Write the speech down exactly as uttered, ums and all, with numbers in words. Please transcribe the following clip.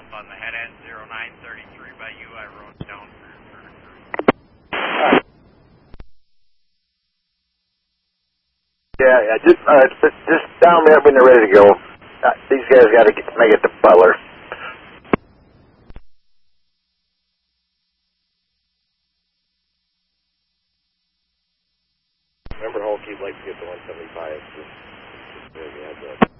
on the head end, zero nine thirty-three by you. I wrote down for your current. Yeah, yeah, just, uh, just, just down there when they're ready to go. Uh, these guys got to make it to Butler. Remember, Hulk, you'd like to get to one seventy-five. Just, just, just, just, just, just, just, just,